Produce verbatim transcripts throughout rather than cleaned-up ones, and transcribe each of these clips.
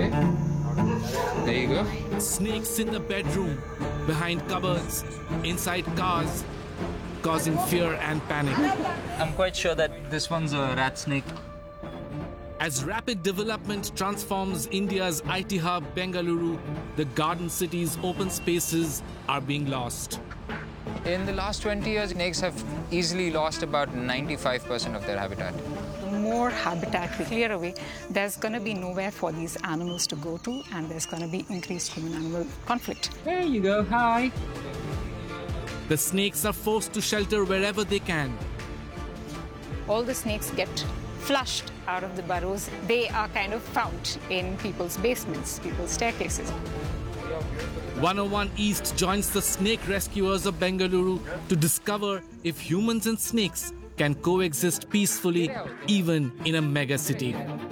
There you go. Snakes in the bedroom, behind cupboards, inside cars, causing fear and panic. I'm quite sure that this one's a rat snake. As rapid development transforms India's I T hub Bengaluru, the garden city's open spaces are being lost. In the last twenty years, snakes have easily lost about ninety-five percent of their habitat. The more habitat we clear away, there's going to be nowhere for these animals to go to, and there's going to be increased human-animal conflict. There you go. Hi. The snakes are forced to shelter wherever they can. All the snakes get flushed out of the burrows. They are kind of found in people's basements, people's staircases. one oh one East joins the snake rescuers of Bengaluru to discover if humans and snakes can coexist peacefully even in a mega city.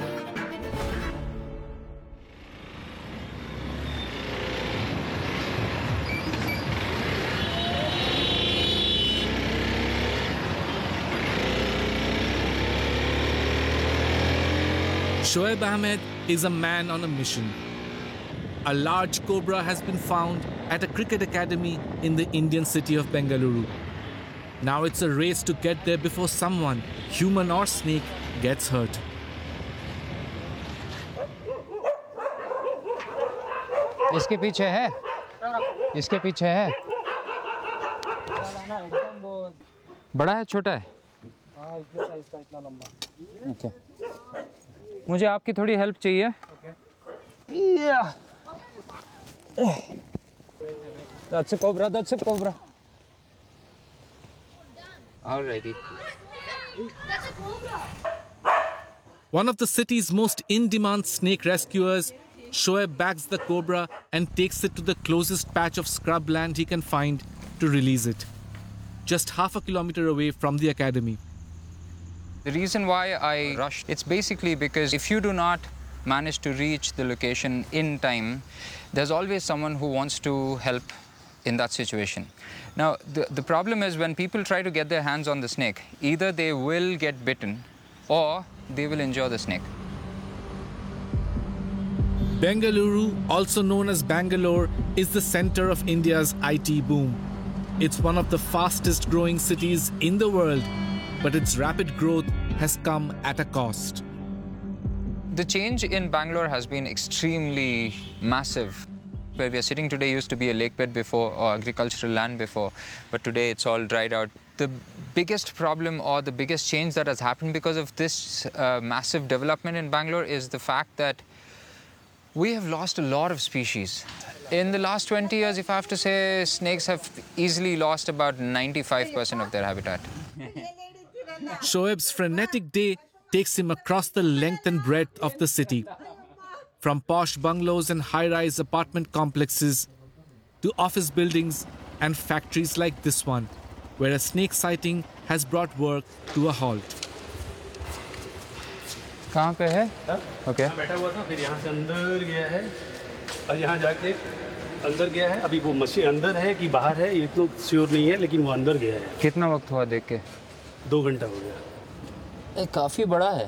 Shoaib Ahmed is a man on a mission. A large cobra has been found at a cricket academy in the Indian city of Bengaluru. Now it's a race to get there before someone, human or snake, gets hurt. इसके पीछे है इसके पीछे है बड़ा है छोटा है okay. मुझे आपकी थोड़ी हेल्प चाहिए yeah. That's a cobra, that's a cobra. Alrighty. That's a cobra. One of the city's most in-demand snake rescuers, Shoaib bags the cobra and takes it to the closest patch of scrubland he can find to release it, just half a kilometer away from the academy. The reason why I rushed, it's basically because if you do not manage to reach the location in time, there's always someone who wants to help in that situation. Now, the, the problem is when people try to get their hands on the snake, either they will get bitten or they will injure the snake. Bengaluru, also known as Bangalore, is the center of India's I T boom. It's one of the fastest growing cities in the world, but its rapid growth has come at a cost. The change in Bangalore has been extremely massive. Where we are sitting today used to be a lake bed before or agricultural land before, but today it's all dried out. The biggest problem or the biggest change that has happened because of this uh, massive development in Bangalore is the fact that we have lost a lot of species. In the last twenty years, if I have to say, snakes have easily lost about ninety-five percent of their habitat. Shoaib's frenetic day takes him across the length and breadth of the city. From posh bungalows and high-rise apartment complexes to office buildings and factories like this one, where a snake sighting has brought work to a halt. कहाँ पे है? Okay. बैठा हुआ था, फिर यहाँ से अंदर गया है, और यहाँ जाके अंदर गया है. अभी वो मशीन अंदर है कि बाहर है, ये तो श्योर नहीं है, लेकिन वो अंदर गया है. कितना वक्त हुआ देख के? दो घंटा हो गया. ये काफी बड़ा है.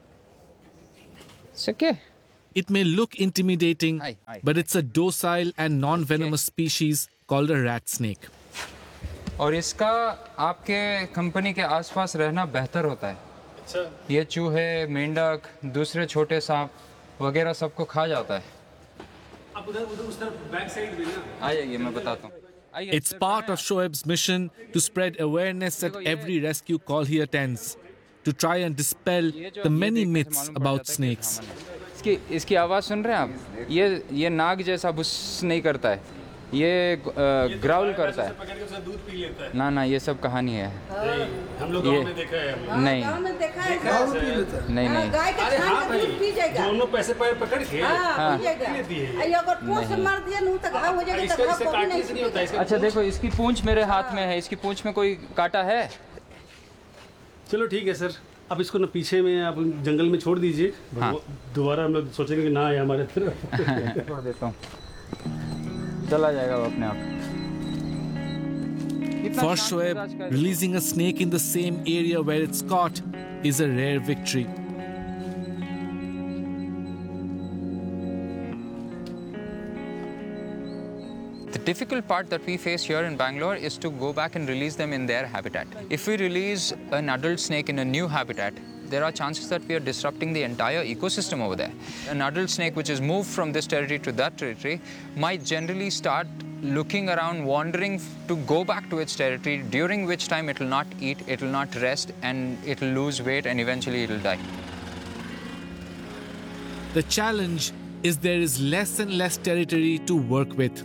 सके? It may look intimidating, Hi, hi. but it's a docile and non-venomous species called a rat snake. और इसका आपके कंपनी के आसपास रहना बेहतर होता है. अच्छा. ये चूहे, मेंढक, दूसरे छोटे सांप वगैरह सबको खा जाता है. आप उधर उधर उस तरफ बैक साइड में ना. आ जाइए, मैं बताता हूँ. It's part of Shoaib's mission to spread awareness at every rescue call he attends, to try and dispel the many myths about snakes. इसकी इसकी आवाज़ सुन रहे हैं आप? ये ये नाग जैसा बुस नहीं करता है. ये ग्राउल करता है. पकड़ के उसका दूध पी लेता है. ना ना ये सब कहानी है. हम लोग गांव में देखा है. नहीं नहीं नहीं गाय के छान के दूध पी जाएगा. दोनों पैसे पैर पकड़ के हां पी जाएगा. ये अगर पूंछ से मार दिया नहीं तो घाव हो जाएगा. तो घाव को नहीं होता है. अच्छा देखो, इसकी पूंछ मेरे हाथ में है. इसकी पूंछ में कोई कांटा है? चलो ठीक है सर, अब इसको ना पीछे में आप जंगल में छोड़ दीजिए. हाँ. दोबारा हम लोग सोचेंगे कि ना आए हमारे तरफ. छोड़ देता हूँ, चला जाएगा वो अपने आप. For Shoaib, releasing a snake in the same area where it's caught is a rare victory. difficult part that we face here in Bangalore is to go back and release them in their habitat. If we release an adult snake in a new habitat, there are chances that we are disrupting the entire ecosystem over there. An adult snake which is moved from this territory to that territory might generally start looking around, wandering to go back to its territory, during which time it will not eat, it will not rest, and it will lose weight, and eventually it will die. The challenge is there is less and less territory to work with.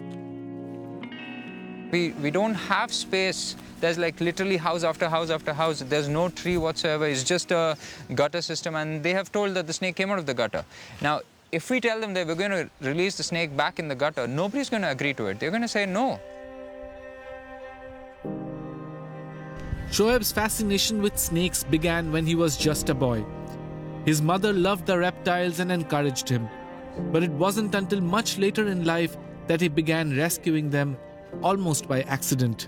We, we don't have space. There's like literally house after house after house. There's no tree whatsoever. It's just a gutter system, and they have told that the snake came out of the gutter. Now, if we tell them that we're going to release the snake back in the gutter, nobody's going to agree to it. They're going to say no. Shoaib's fascination with snakes began when he was just a boy. His mother loved the reptiles and encouraged him. But it wasn't until much later in life that he began rescuing them, almost by accident.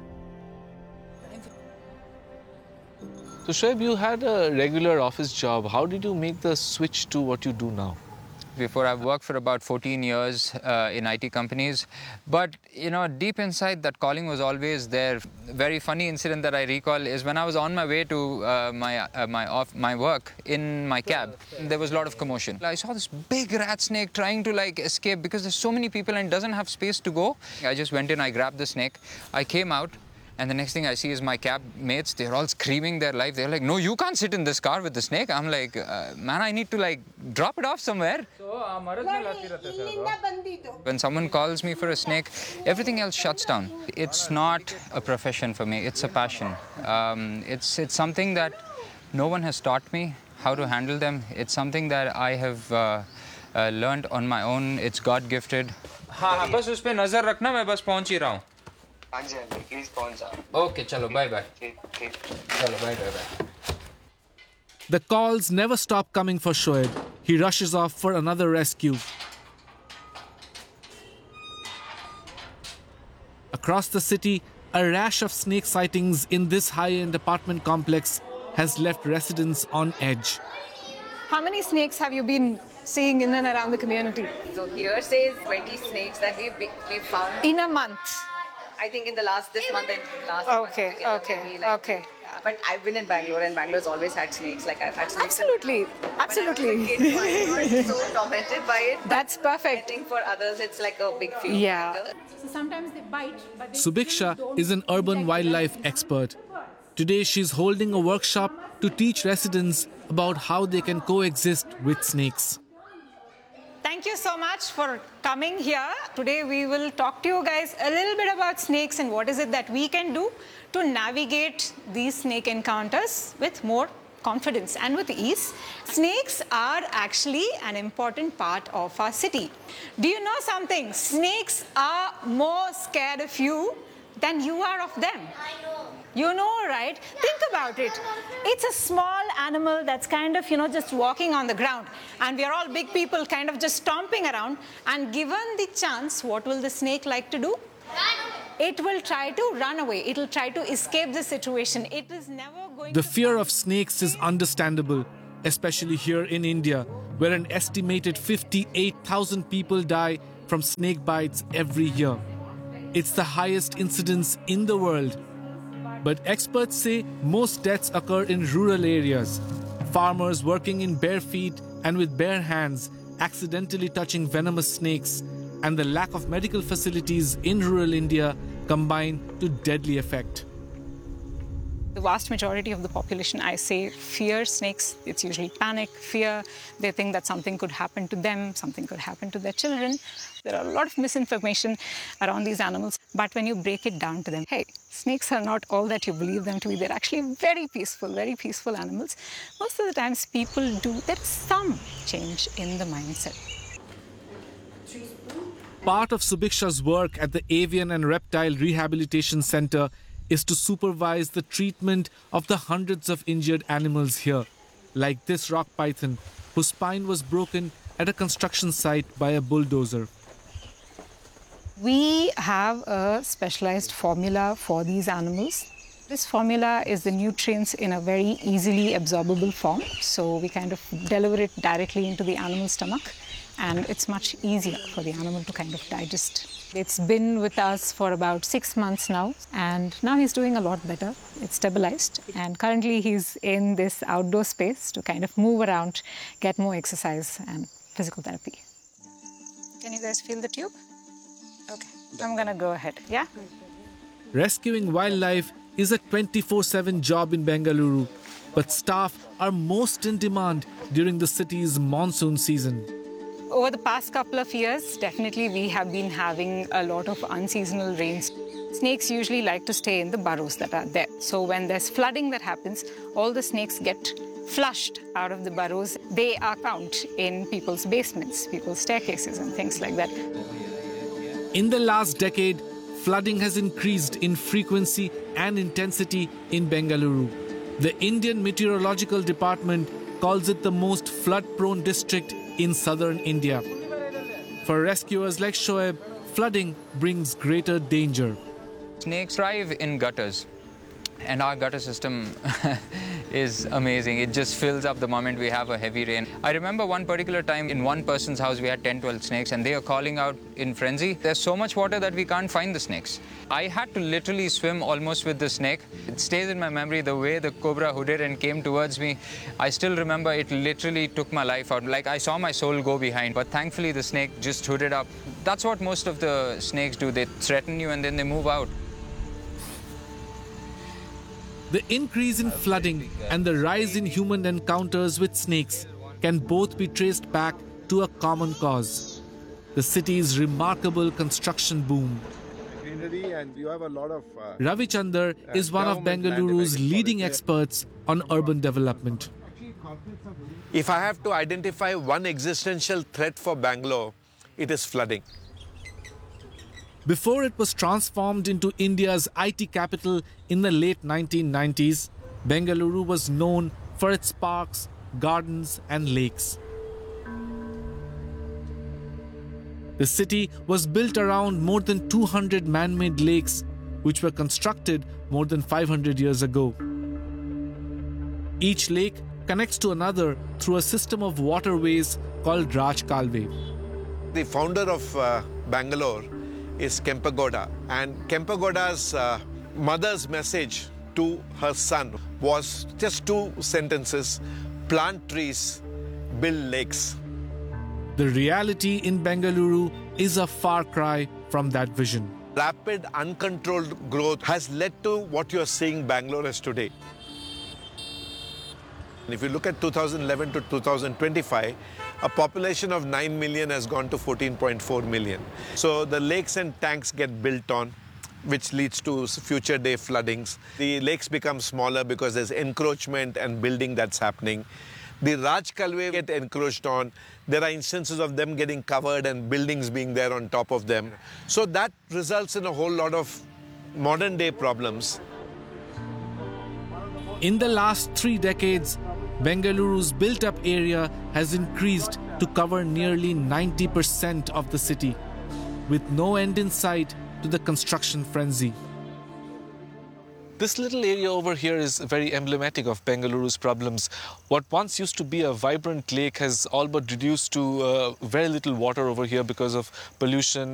So Shoaib, you had a regular office job. How did you make the switch to what you do now? Before, I've worked for about fourteen years uh, in I T companies. But, you know, deep inside, that calling was always there. Very funny incident that I recall is when I was on my way to uh, my uh, my off my work in my cab, there was a lot of commotion. I saw this big rat snake trying to like escape because there's so many people and it doesn't have space to go. I just went in, I grabbed the snake, I came out. And the next thing I see is my cab mates, they're all screaming their life. They're like, no, you can't sit in this car with the snake. I'm like, uh, man, I need to like drop it off somewhere. When someone calls me for a snake, everything else shuts down. It's not a profession for me, it's a passion. Um, it's, it's something that no one has taught me how to handle them. It's something that I have uh, uh, learned on my own. It's God-gifted. हाँ, बस उस पे नजर रखना, मैं बस पहुंच ही रहा हूँ. Okay, chalo, bye bye. Chalo, bye bye bye. The calls never stop coming for Shoaib. He rushes off for another rescue. Across the city, a rash of snake sightings in this high-end apartment complex has left residents on edge. How many snakes have you been seeing in and around the community? So here says twenty snakes that we've, we've found. In a month? I think in the last, this month and last Okay, month. together, okay, maybe, like, okay. yeah. But I've been in Bangalore, and Bangalore's always had snakes. Like I've had snakes. Absolutely, absolutely. When I was a kid, I was so tormented by it. That's I perfect. think for others, it's like a big fear. Yeah. So sometimes they bite, but they Subiksha is an urban wildlife expert. Today she's holding a workshop to teach residents about how they can coexist with snakes. Thank you so much for coming here. Today we will talk to you guys a little bit about snakes and what is it that we can do to navigate these snake encounters with more confidence and with ease. Snakes are actually an important part of our city. Do you know something? Snakes are more scared of you than you are of them. I know. You know, right? Think about it. It's a small animal that's kind of, you know, just walking on the ground. And we are all big people kind of just stomping around. And given the chance, what will the snake like to do? It will try to run away. It will try to escape the situation. It is never going The to... fear of snakes is understandable, especially here in India, where an estimated fifty-eight thousand people die from snake bites every year. It's the highest incidence in the world. But experts say most deaths occur in rural areas. Farmers working in bare feet and with bare hands, accidentally touching venomous snakes, and the lack of medical facilities in rural India combine to deadly effect. The vast majority of the population, I say, fear snakes. It's usually panic, fear. They think that something could happen to them, something could happen to their children. There are a lot of misinformation around these animals. But when you break it down to them, hey, snakes are not all that you believe them to be. They're actually very peaceful, very peaceful animals. Most of the times people do, there's some change in the mindset. Part of Subiksha's work at the Avian and Reptile Rehabilitation Center is to supervise the treatment of the hundreds of injured animals here, like this rock python, whose spine was broken at a construction site by a bulldozer. We have a specialized formula for these animals. This formula is the nutrients in a very easily absorbable form, so we kind of deliver it directly into the animal's stomach. and it's much easier for the animal to kind of digest. It's been with us for about six months now, and now he's doing a lot better. It's stabilized, and currently he's in this outdoor space to kind of move around, get more exercise and physical therapy. Can you guys feel the tube? Okay, I'm gonna go ahead, yeah? Rescuing wildlife is a twenty-four seven job in Bengaluru, but staff are most in demand during the city's monsoon season. Over the past couple of years, definitely we have been having a lot of unseasonal rains. Snakes usually like to stay in the burrows that are there. So when there's flooding that happens, all the snakes get flushed out of the burrows. They are found in people's basements, people's staircases and things like that. In the last decade, flooding has increased in frequency and intensity in Bengaluru. The Indian Meteorological Department calls it the most flood-prone district in southern India. For rescuers like Shoaib, flooding brings greater danger. Snakes thrive in gutters, and our gutter system is amazing. It just fills up the moment we have a heavy rain. I remember one particular time in one person's house we had ten, twelve snakes, and they are calling out in frenzy. There's so much water that we can't find the snakes. I had to literally swim almost with the snake. It stays in my memory the way the cobra hooded and came towards me. I still remember it literally took my life out. Like I saw my soul go behind, but thankfully the snake just hooded up. That's what most of the snakes do. They threaten you and then they move out. The increase in flooding and the rise in human encounters with snakes can both be traced back to a common cause: the city's remarkable construction boom. And you have a lot of, uh, Ravi Chandar is one of Bengaluru's leading experts on urban development. If I have to identify one existential threat for Bangalore, it is flooding. Before it was transformed into India's I T capital in the late nineteen nineties, Bengaluru was known for its parks, gardens and lakes. The city was built around more than two hundred man-made lakes, which were constructed more than five hundred years ago. Each lake connects to another through a system of waterways called Rajkalve. The founder of uh, Bangalore is Kempegowda, and Kempegowda's uh, mother's message to her son was just two sentences: plant trees, build lakes. The reality in Bengaluru is a far cry from that vision. Rapid, uncontrolled growth has led to what you're seeing Bangalore as today. If you look at two thousand eleven to two thousand twenty-five, a population of nine million has gone to fourteen point four million. So the lakes and tanks get built on, which leads to future day floodings. The lakes become smaller because there's encroachment and building that's happening. The Rajkalve get encroached on. There are instances of them getting covered and buildings being there on top of them. So that results in a whole lot of modern day problems. In the last three decades, Bengaluru's built-up area has increased to cover nearly ninety percent of the city, with no end in sight to the construction frenzy. This little area over here is very emblematic of Bengaluru's problems. What once used to be a vibrant lake has all but reduced to uh, very little water over here because of pollution